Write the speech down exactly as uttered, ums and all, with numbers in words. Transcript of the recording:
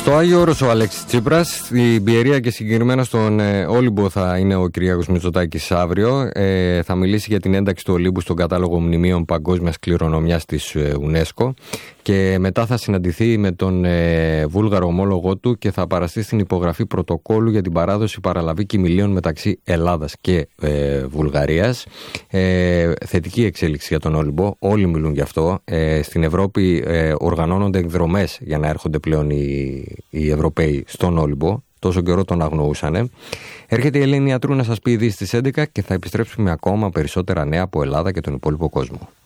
Στο Άγιο Όρος ο Αλέξης Τσίπρας, στην Πιερία και συγκεκριμένα στον ε, Όλυμπο θα είναι ο Κυριάκος Μητσοτάκης αύριο. Ε, θα μιλήσει για την ένταξη του Ολύμπου στον κατάλογο μνημείων παγκόσμιας κληρονομιάς της ε, UNESCO και μετά θα συναντηθεί με τον ε, Βούλγαρο ομόλογό του και θα παραστεί στην υπογραφή πρωτοκόλου για την παράδοση παραλαβή κοιμηλίων μεταξύ Ελλάδας και ε, Βουλγαρίας. Ε, θετική εξέλιξη για τον Όλυμπο, όλοι μιλούν γι' αυτό. Ε, στην Ευρώπη ε, οργανώνονται εκδρομές για να έρχονται πλέον οι οι Ευρωπαίοι στον Όλυμπο, τόσο καιρό τον αγνοούσανε. Έρχεται η Ελένη Ιατρού να σας πει ειδήσεις στις έντεκα και θα επιστρέψουμε με ακόμα περισσότερα νέα από Ελλάδα και τον υπόλοιπο κόσμο.